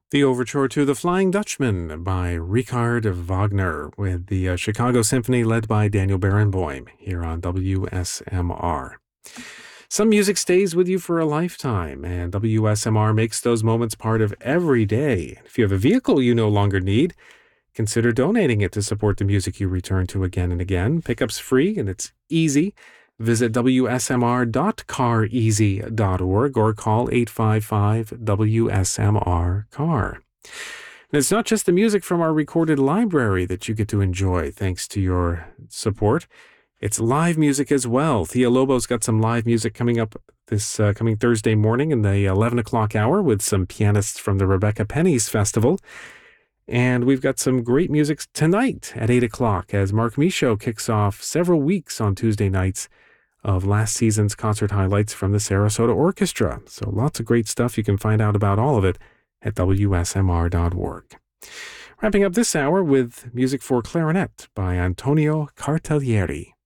The Overture to The Flying Dutchman by Richard Wagner with the Chicago Symphony led by Daniel Barenboim here on WSMR. Some music stays with you for a lifetime, and WSMR makes those moments part of every day. If you have a vehicle you no longer need, consider donating it to support the music you return to again and again. Pickup's free and it's easy. Visit wsmr.careasy.org or call 855-WSMR-CAR. And it's not just the music from our recorded library that you get to enjoy thanks to your support. It's live music as well. Thea Lobo's got some live music coming up this coming Thursday morning in the 11 o'clock hour with some pianists from the Rebecca Pennies Festival. And we've got some great music tonight at 8 o'clock as Mark Michaud kicks off several weeks on Tuesday nights of last season's concert highlights from the Sarasota Orchestra. So lots of great stuff. You can find out about all of it at wsmr.org. Wrapping up this hour with music for clarinet by Antonio Cartaglieri.